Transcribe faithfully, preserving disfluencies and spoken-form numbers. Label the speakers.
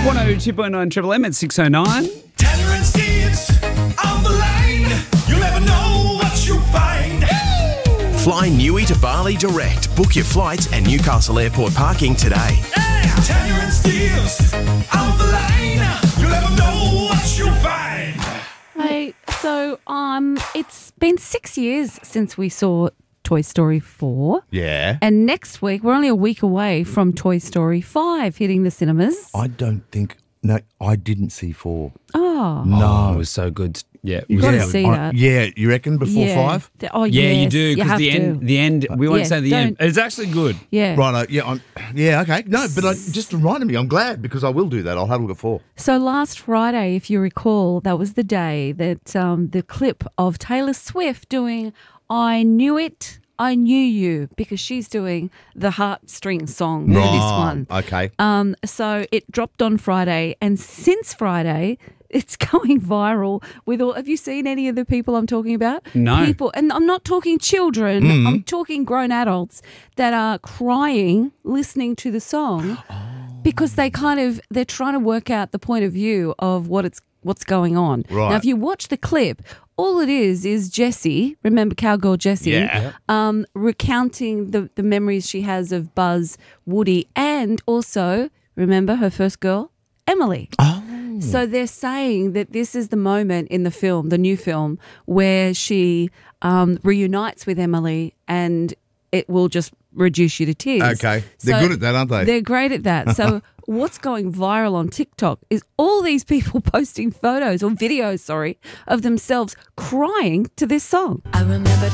Speaker 1: one oh two point nine Triple M at six oh nine.
Speaker 2: Tanner and Steve's on the line. You'll never know what you'll find.
Speaker 3: Fly Newey to Bali direct. Book your flights and Newcastle Airport parking today.
Speaker 2: Yeah. Tanner and Steve's on the line. You'll never know what you'll find.
Speaker 4: Hey, so um, it's been six years since we saw Toy Story four.
Speaker 5: Yeah.
Speaker 4: And next week, we're only a week away from Toy Story five hitting the cinemas.
Speaker 5: I don't think, no, I didn't see four.
Speaker 4: Oh.
Speaker 5: No.
Speaker 1: Oh, it was so good. Yeah.
Speaker 4: You've got to see
Speaker 5: I-
Speaker 4: that.
Speaker 5: yeah, you reckon before
Speaker 4: yeah.
Speaker 5: five?
Speaker 4: The- Oh,
Speaker 1: Yeah,
Speaker 4: yes,
Speaker 1: you do, because
Speaker 4: have
Speaker 1: the
Speaker 4: to.
Speaker 1: end, the end, we won't
Speaker 4: Yeah,
Speaker 1: say the end.
Speaker 4: don't-
Speaker 1: It's actually good.
Speaker 4: Yeah.
Speaker 5: Right, yeah, I'm, yeah, okay. No, but I just reminded me, I'm glad because I will do that. I'll have a look at four.
Speaker 4: So last Friday, if you recall, that was the day that um, the clip of Taylor Swift doing I Knew It, I Knew You, because she's doing the heartstring song for this one.
Speaker 5: Okay.
Speaker 4: Um, so it dropped on Friday, and since Friday, it's going viral with all. Have you seen any of the people I'm talking about?
Speaker 1: No.
Speaker 4: People, and I'm not talking children.
Speaker 5: Mm-hmm.
Speaker 4: I'm talking grown adults that are crying listening to the song because they kind of they're trying to work out the point of view of what it's what's going on.
Speaker 5: Right.
Speaker 4: Now, if you watch the clip, all it is is Jessie. Remember Cowgirl Jessie?
Speaker 5: Yeah.
Speaker 4: Um, recounting the the memories she has of Buzz, Woody, and also remember her first girl, Emily.
Speaker 5: Oh.
Speaker 4: So they're saying that this is the moment in the film, the new film, where she um, reunites with Emily and it will just reduce you to tears.
Speaker 5: Okay. They're good at that, aren't they?
Speaker 4: They're great at that. So what's going viral on TikTok is all these people posting photos or videos, sorry, of themselves crying to this song.
Speaker 6: I remember